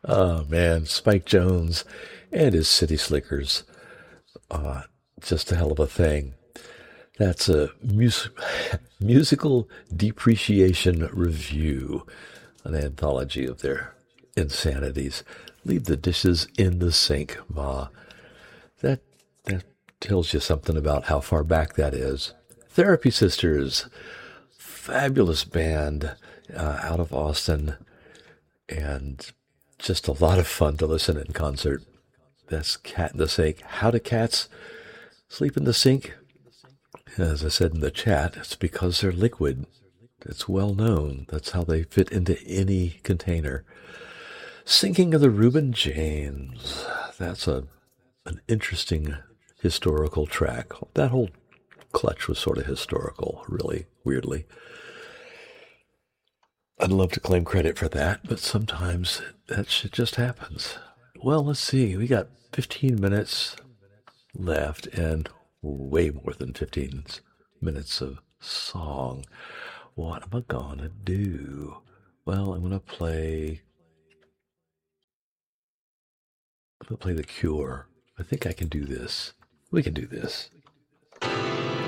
Oh man, Spike Jones and his City Slickers. Uh, just a hell of a thing. That's a musical depreciation review, an anthology of their insanities. Leave the dishes in the sink, Ma. That that tells you something about how far back that is. Therapy Sisters, fabulous band out of Austin, and just a lot of fun to listen in concert. That's Cat in the Sink. How do cats sleep in the sink? As I said in the chat, it's because they're liquid. It's well known. That's how they fit into any container. Sinking of the Reuben James. That's an interesting historical track. That whole clutch was sort of historical, really, weirdly. I'd love to claim credit for that, but sometimes that shit just happens. Well, let's see. We got 15 minutes left and way more than 15 minutes of song. What am I gonna do? Well, I'm gonna play The Cure. I think I can do this. We can do this.